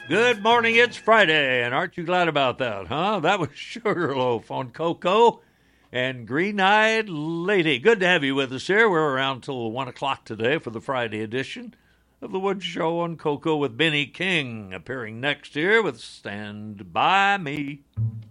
Good morning, it's Friday, and aren't you glad about that, huh? That was Sugarloaf on Coco and Green Eyed Lady. Good to have you with us here. We're around till 1 o'clock today for the Friday edition of The Wood Show on Coco with Benny King, appearing next year with Stand By Me.